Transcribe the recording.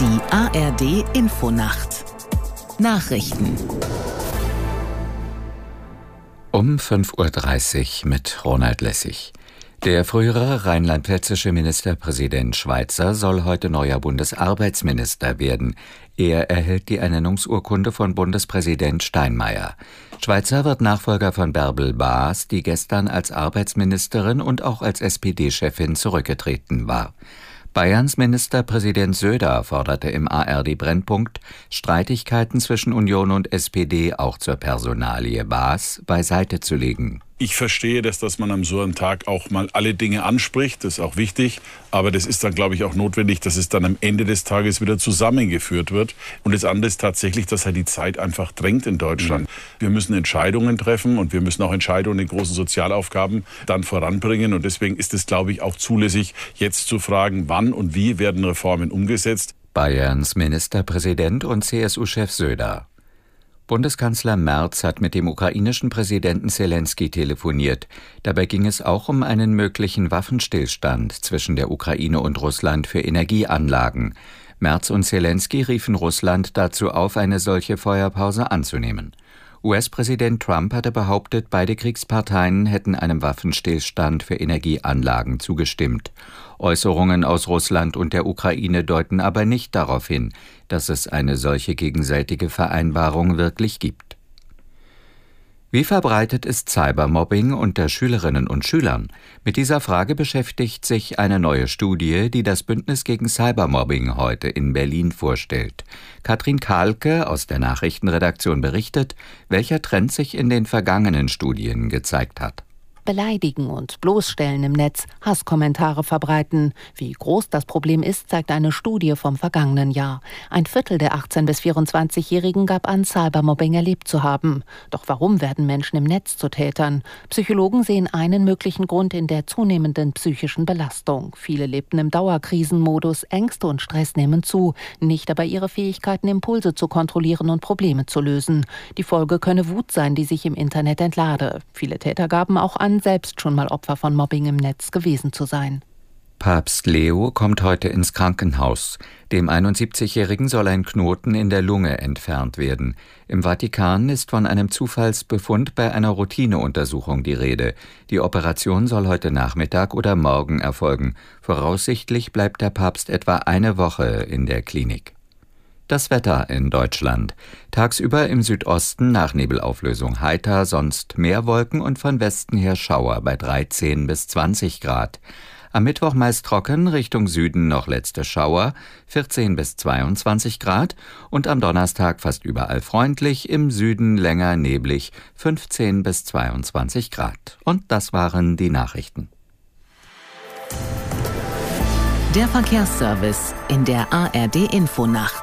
Die ARD Infonacht Nachrichten um 5:30 Uhr mit Ronald Lessig. Der frühere rheinland-pfälzische Ministerpräsident Schweitzer soll heute neuer Bundesarbeitsminister werden. Er erhält die Ernennungsurkunde von Bundespräsident Steinmeier. Schweitzer wird Nachfolger von Bärbel Baas, die gestern als Arbeitsministerin und auch als SPD-Chefin zurückgetreten war. Bayerns Ministerpräsident Söder forderte im ARD-Brennpunkt, Streitigkeiten zwischen Union und SPD auch zur Personalie Baas beiseite zu legen. Ich verstehe, dass man am so einem Tag auch mal alle Dinge anspricht, das ist auch wichtig. Aber das ist dann, glaube ich, auch notwendig, dass es dann am Ende des Tages wieder zusammengeführt wird. Und das andere ist tatsächlich, dass halt die Zeit einfach drängt in Deutschland. Wir müssen Entscheidungen treffen und wir müssen auch Entscheidungen in großen Sozialaufgaben dann voranbringen. Und deswegen ist es, glaube ich, auch zulässig, jetzt zu fragen, wann und wie werden Reformen umgesetzt. Bayerns Ministerpräsident und CSU-Chef Söder. Bundeskanzler Merz hat mit dem ukrainischen Präsidenten Selenskyj telefoniert. Dabei ging es auch um einen möglichen Waffenstillstand zwischen der Ukraine und Russland für Energieanlagen. Merz und Selenskyj riefen Russland dazu auf, eine solche Feuerpause anzunehmen. US-Präsident Trump hatte behauptet, beide Kriegsparteien hätten einem Waffenstillstand für Energieanlagen zugestimmt. Äußerungen aus Russland und der Ukraine deuten aber nicht darauf hin, dass es eine solche gegenseitige Vereinbarung wirklich gibt. Wie verbreitet ist Cybermobbing unter Schülerinnen und Schülern? Mit dieser Frage beschäftigt sich eine neue Studie, die das Bündnis gegen Cybermobbing heute in Berlin vorstellt. Katrin Kahlke aus der Nachrichtenredaktion berichtet, welcher Trend sich in den vergangenen Studien gezeigt hat. Beleidigen und bloßstellen im Netz, Hasskommentare verbreiten. Wie groß das Problem ist, zeigt eine Studie vom vergangenen Jahr. 1/4 der 18- bis 24-Jährigen gab an, Cybermobbing erlebt zu haben. Doch warum werden Menschen im Netz zu Tätern? Psychologen sehen einen möglichen Grund in der zunehmenden psychischen Belastung. Viele lebten im Dauerkrisenmodus, Ängste und Stress nehmen zu, nicht aber ihre Fähigkeiten, Impulse zu kontrollieren und Probleme zu lösen. Die Folge könne Wut sein, die sich im Internet entlade. Viele Täter gaben auch an, selbst schon mal Opfer von Mobbing im Netz gewesen zu sein. Papst Leo kommt heute ins Krankenhaus. Dem 71-Jährigen soll ein Knoten in der Lunge entfernt werden. Im Vatikan ist von einem Zufallsbefund bei einer Routineuntersuchung die Rede. Die Operation soll heute Nachmittag oder morgen erfolgen. Voraussichtlich bleibt der Papst etwa eine Woche in der Klinik. Das Wetter in Deutschland. Tagsüber im Südosten nach Nebelauflösung heiter, sonst mehr Wolken und von Westen her Schauer bei 13 bis 20 Grad. Am Mittwoch meist trocken, Richtung Süden noch letzte Schauer, 14 bis 22 Grad und am Donnerstag fast überall freundlich, im Süden länger neblig, 15 bis 22 Grad. Und das waren die Nachrichten. Der Verkehrsservice in der ARD Infonacht.